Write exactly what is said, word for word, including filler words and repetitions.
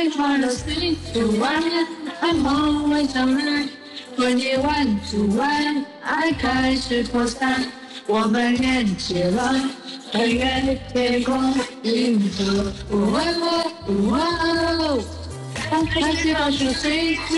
Carlos three two one I'm always alright twenty one to one 爱开始扩散，我们连接了穿越天空银河。哦哦哦哦，开始倒数 three